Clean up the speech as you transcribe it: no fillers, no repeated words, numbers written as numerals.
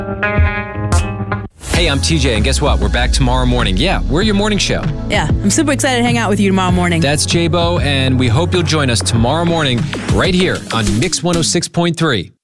Hey, I'm TJ, and guess what? We're back tomorrow morning. Yeah, we're your morning show. Yeah, I'm super excited to hang out with you tomorrow morning. That's J-Bo, and we hope you'll join us tomorrow morning right here on Mix 106.3.